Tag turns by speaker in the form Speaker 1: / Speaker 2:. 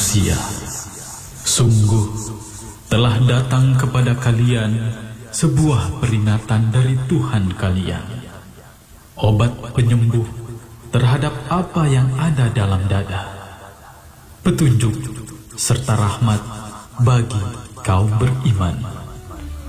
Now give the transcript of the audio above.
Speaker 1: manusia, sungguh telah datang kepada kalian sebuah peringatan dari Tuhan kalian, obat penyembuh terhadap apa yang ada dalam dada, petunjuk serta rahmat bagi kaum beriman.